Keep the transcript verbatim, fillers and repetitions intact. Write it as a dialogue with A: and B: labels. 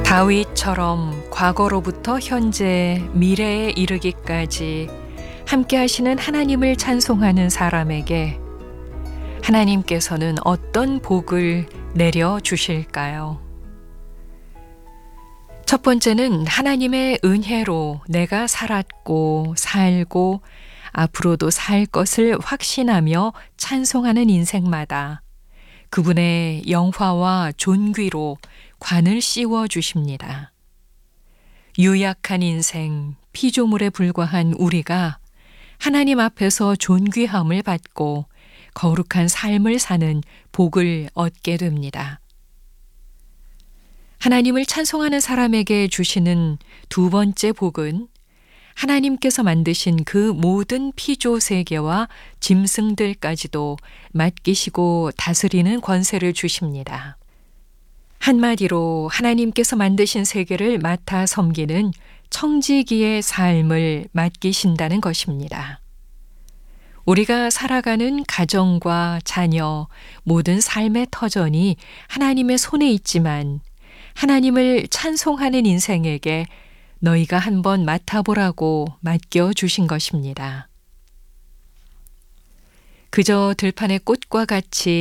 A: 다윗처럼 과거로부터 현재, 미래에 이르기까지 함께 하시는 하나님을 찬송하는 사람에게 하나님께서는 어떤 복을 내려 주실까요? 첫 번째는 하나님의 은혜로 내가 살았고 살고 앞으로도 살 것을 확신하며 찬송하는 인생마다 그분의 영화와 존귀로 관을 씌워 주십니다. 유약한 인생, 피조물에 불과한 우리가 하나님 앞에서 존귀함을 받고 거룩한 삶을 사는 복을 얻게 됩니다. 하나님을 찬송하는 사람에게 주시는 두 번째 복은 하나님께서 만드신 그 모든 피조 세계와 짐승들까지도 맡기시고 다스리는 권세를 주십니다. 한마디로 하나님께서 만드신 세계를 맡아 섬기는 청지기의 삶을 맡기신다는 것입니다. 우리가 살아가는 가정과 자녀, 모든 삶의 터전이 하나님의 손에 있지만 하나님을 찬송하는 인생에게 너희가 한번 맡아보라고 맡겨주신 것입니다. 그저 들판의 꽃과 같이